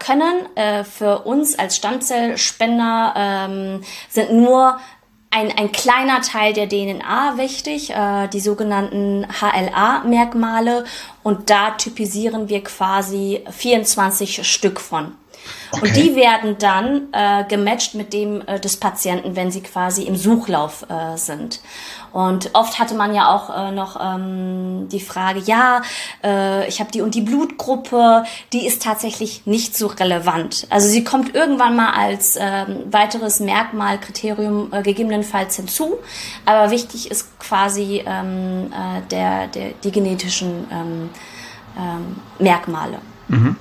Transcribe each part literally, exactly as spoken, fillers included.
können. Äh, für uns als Stammzellspender ähm, sind nur Ein, ein kleiner Teil der D N A wichtig, äh, die sogenannten H L A-Merkmale. Und da typisieren wir quasi vierundzwanzig Stück von. Okay. Und die werden dann äh, gematcht mit dem äh, des Patienten, wenn sie quasi im Suchlauf äh, sind. Und oft hatte man ja auch äh, noch ähm, die Frage, ja, äh, ich habe die und die Blutgruppe, die ist tatsächlich nicht so relevant. Also sie kommt irgendwann mal als äh, weiteres Merkmal, Kriterium äh, gegebenenfalls hinzu. Aber wichtig ist quasi ähm, äh, der, der, die genetischen ähm, ähm, Merkmale. Mhm.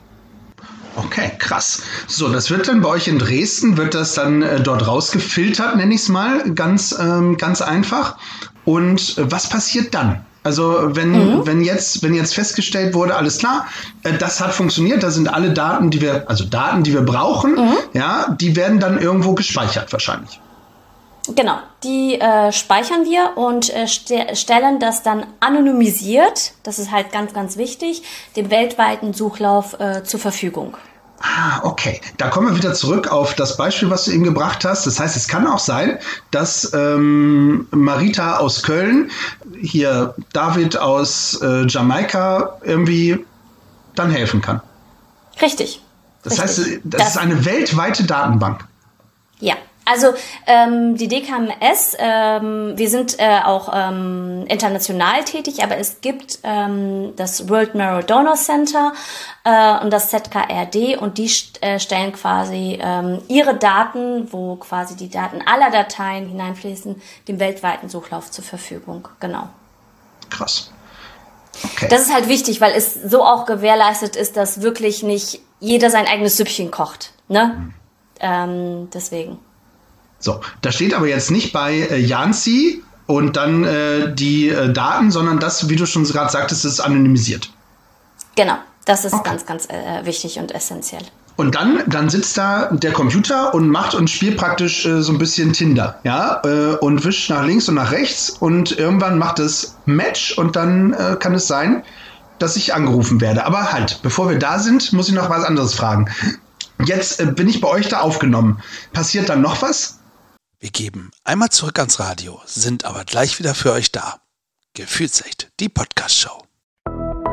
Okay, krass. So, das wird dann bei euch in Dresden, wird das dann äh, dort rausgefiltert, nenne ich es mal, ganz, ähm, ganz einfach. Und äh, was passiert dann? Also wenn, mhm. wenn, jetzt, wenn jetzt festgestellt wurde, alles klar, äh, das hat funktioniert, da sind alle Daten, die wir, also Daten, die wir brauchen, mhm. ja, die werden dann irgendwo gespeichert wahrscheinlich. Genau, die äh, speichern wir und äh, st- stellen das dann anonymisiert, das ist halt ganz, ganz wichtig, dem weltweiten Suchlauf äh, zur Verfügung. Ah, okay. Da kommen wir wieder zurück auf das Beispiel, was du eben gebracht hast. Das heißt, es kann auch sein, dass ähm, Marita aus Köln, hier David aus äh, Jamaika irgendwie dann helfen kann. Richtig. Das Richtig. heißt, das, das ist eine weltweite Datenbank. Ja. Also ähm, die D K M S, ähm, wir sind äh, auch ähm, international tätig, aber es gibt ähm, das World Marrow Donor Center äh, und das Z K R D und die st- äh, stellen quasi ähm, ihre Daten, wo quasi die Daten aller Dateien hineinfließen, dem weltweiten Suchlauf zur Verfügung. Genau. Krass. Okay. Das ist halt wichtig, weil es so auch gewährleistet ist, dass wirklich nicht jeder sein eigenes Süppchen kocht. Ne? Mhm. Ähm, deswegen. So, da steht aber jetzt nicht bei äh, Janzi und dann äh, die äh, Daten, sondern das, wie du schon gerade sagtest, ist anonymisiert. Genau, das ist okay. ganz, ganz äh, wichtig und essentiell. Und dann, dann sitzt da der Computer und macht und spielt praktisch äh, so ein bisschen Tinder, ja, äh, und wischt nach links und nach rechts und irgendwann macht es Match und dann äh, kann es sein, dass ich angerufen werde. Aber halt, bevor wir da sind, muss ich noch was anderes fragen. Jetzt äh, bin ich bei euch da aufgenommen. Passiert dann noch was? Wir geben einmal zurück ans Radio, sind aber gleich wieder für euch da. Gefühlsecht, die Podcast-Show.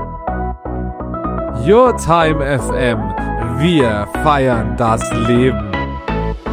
Your Time F M. Wir feiern das Leben.